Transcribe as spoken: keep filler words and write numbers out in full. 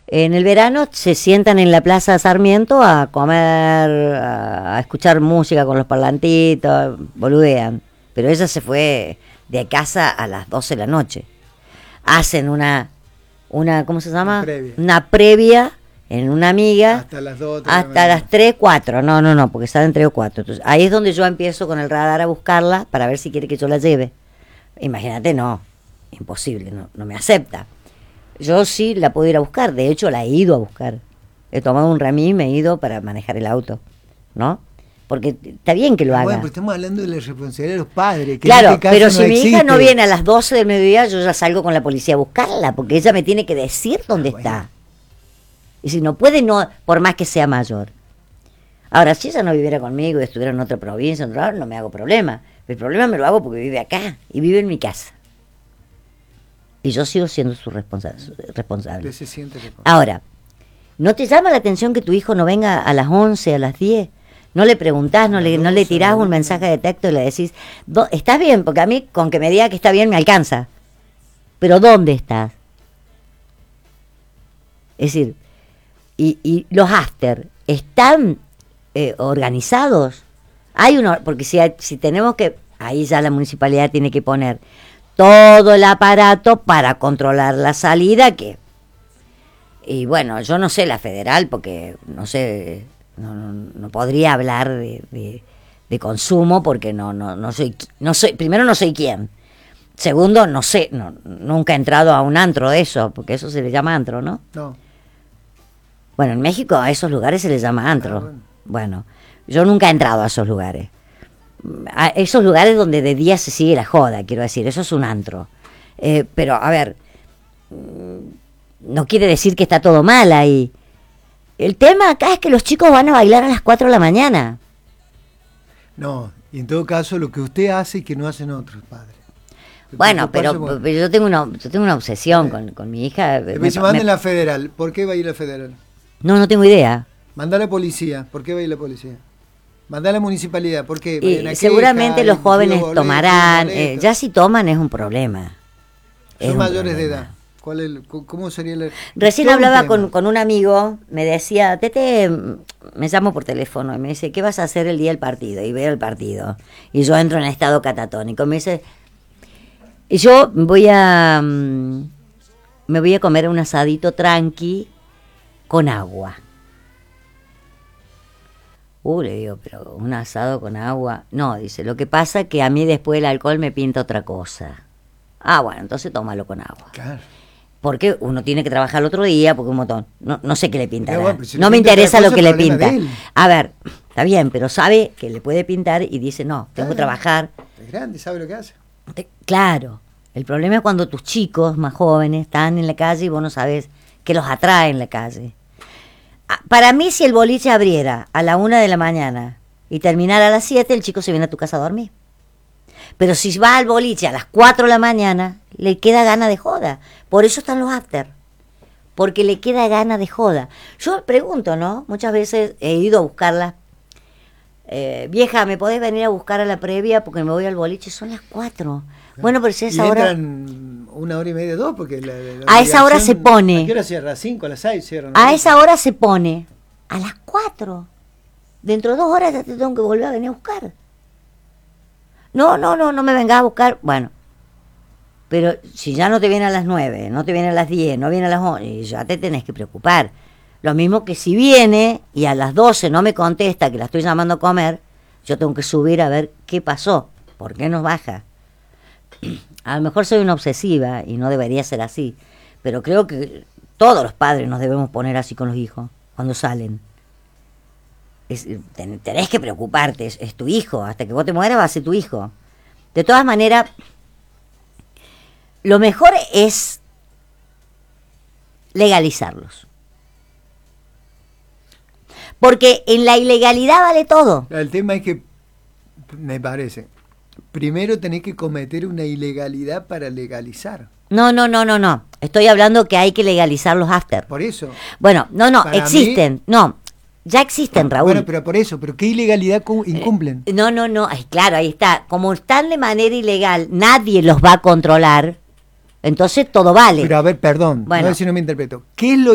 En el verano se sientan en la Plaza Sarmiento a comer, a, a escuchar música con los parlantitos, boludean. Pero ella se fue de casa a las doce de la noche. Hacen una, una ¿cómo se llama? Una previa. Una previa en una amiga. Hasta las dos. Hasta las tres, cuatro. No, no, no, porque salen tres o cuatro. Entonces, ahí es donde yo empiezo con el radar a buscarla para ver si quiere que yo la lleve. Imagínate, no. Imposible, no, no me acepta. Yo sí la puedo ir a buscar, de hecho la he ido a buscar. He tomado un remis y me he ido para manejar el auto, ¿no? Porque está bien que lo haga. Bueno, pero estamos hablando de la responsabilidad de los padres. Que claro, en este caso pero no si mi existe. hija no viene a las doce del mediodía, yo ya salgo con la policía a buscarla, porque ella me tiene que decir dónde Ah, bueno. está. Y si no puede, no, por más que sea mayor. Ahora, si ella no viviera conmigo y estuviera en otra provincia, en otro lado, no me hago problema. El problema me lo hago porque vive acá y vive en mi casa. Y yo sigo siendo su responsa- su responsable. Se siente responsable. Ahora, ¿no te llama la atención que tu hijo no venga a las once, a las diez? ¿No le preguntás, no le, no le tirás un mensaje de texto y le decís, "Do- ¿estás bien?" Porque a mí, con que me diga que está bien, me alcanza. Pero ¿dónde estás? Es decir, y, y los after, ¿están eh, organizados? Hay uno, porque si, hay- si tenemos que, ahí ya la municipalidad tiene que poner todo el aparato para controlar la salida, que y bueno, yo no sé la federal porque no sé, no, no, no podría hablar de, de, de consumo porque no no no soy no soy primero no soy quién, segundo no sé, no, nunca he entrado a un antro de eso, porque eso se le llama antro, ¿no? No. Bueno, en México a esos lugares se les llama antro. Ah, bueno. Bueno, yo nunca he entrado a esos lugares. A esos lugares donde de día se sigue la joda, quiero decir, eso es un antro. Eh, pero, a ver, mm, no quiere decir que está todo mal ahí. El tema acá es que los chicos van a bailar a las cuatro de la mañana. No, y en todo caso lo que usted hace y que no hacen otros padres. Bueno, pero, Preocuparse por- pero yo tengo una yo tengo una obsesión con, con mi hija. Después Me- se manda me- en la federal. ¿Por qué va a ir la federal? no, no tengo idea. Manda a la policía. ¿Por qué va a ir la policía? Manda a la municipalidad. ¿Por qué? Y Vayan a seguramente queja, los y jóvenes pido boleto, tomarán. pido eh, boleto. ya si toman es un problema. Es Son un mayores de problema. edad. ¿Cuál es el- cu- ¿Cómo sería el...? Recién todo un hablaba tema. con, con un amigo, me decía, Tete, mm, me llamo por teléfono y me dice, ¿qué vas a hacer el día del partido? Y veo el partido. Y yo entro en estado catatónico. Me dice, y yo voy a, mm, me voy a comer un asadito tranqui con agua. Uh, le digo, pero un asado con agua. No, dice, lo que pasa es que a mí después el alcohol me pinta otra cosa. Ah, bueno, entonces tómalo con agua. Claro. Porque uno tiene que trabajar el otro día, porque un montón. No, no sé qué le pintará. Pero bueno, pero si no le me pinta interesa otra lo cosa, que le el problema pinta. de él. A ver, está bien, pero sabe que le puede pintar y dice, no, tengo que Claro. trabajar. Es grande, sabe lo que hace. Te- Claro, el problema es cuando tus chicos más jóvenes están en la calle y vos no sabes qué los atrae en la calle. Ah, Para mí, si el boliche abriera a la una de la mañana y terminara a las siete, el chico se viene a tu casa a dormir. Pero si va al boliche a las cuatro de la mañana, le queda gana de joda. Por eso están los after. Porque le queda gana de joda. Yo pregunto, ¿no? Muchas veces he ido a buscarla. Eh, vieja, ¿me podés venir a buscar a la previa? Porque me voy al boliche. Son las cuatro. Bueno, pero si a Y esa hora... entran una hora y media, dos, porque la, la- la A esa hora obligación- se pone. ¿A qué hora cierra? ¿A cinco, a las seis cierran? A esa hora se pone. A las cuatro. Dentro de dos horas ya te tengo que volver a venir a buscar. No, no, no, no me vengas a buscar. Bueno, pero si ya no te viene a las nueve, no te viene a las diez, no viene a las once, ya te tenés que preocupar. Lo mismo que si viene y a las doce no me contesta que la estoy llamando a comer, yo tengo que subir a ver qué pasó, por qué no baja. A lo mejor soy una obsesiva y no debería ser así, pero creo que todos los padres nos debemos poner así con los hijos cuando salen. Es, ten- tenés que preocuparte, es, es tu hijo, hasta que vos te mueras va a ser tu hijo. De todas maneras, lo mejor es legalizarlos. Porque en la ilegalidad vale todo. El tema es que, me parece, primero tenés que cometer una ilegalidad para legalizar. No, no, no, no, no. Estoy hablando que hay que legalizar los after. Por eso. Bueno, no, no, Para existen. No, ya existen, Raúl. Bueno, pero por eso, pero ¿qué ilegalidad cu- incumplen? Eh, No, no, no, ay, claro, ahí está. Como están de manera ilegal, nadie los va a controlar, entonces todo vale. Pero a ver, perdón, Bueno. no sé si no me interpreto. ¿Qué es lo